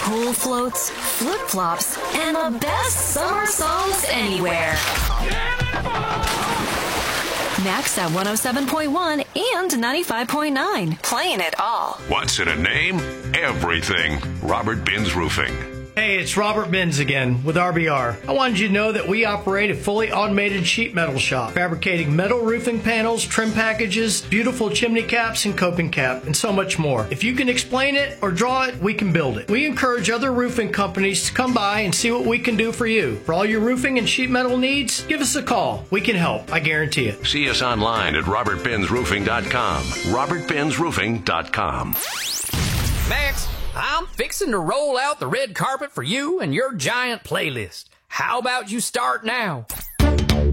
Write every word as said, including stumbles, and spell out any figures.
pool floats, flip-flops, and the best summer songs anywhere. Next at one oh seven point one and ninety-five point nine. Playing it all. What's in a name? Everything. Robert Binns Roofing. Hey, it's Robert Binns again with R B R. I wanted you to know that we operate a fully automated sheet metal shop, fabricating metal roofing panels, trim packages, beautiful chimney caps and coping cap, and so much more. If you can explain it or draw it, we can build it. We encourage other roofing companies to come by and see what we can do for you. For all your roofing and sheet metal needs, give us a call. We can help, I guarantee it. See us online at robert binns roofing dot com. robert binns roofing dot com. Max, I'm fixing to roll out the red carpet for you and your giant playlist. How about you start now?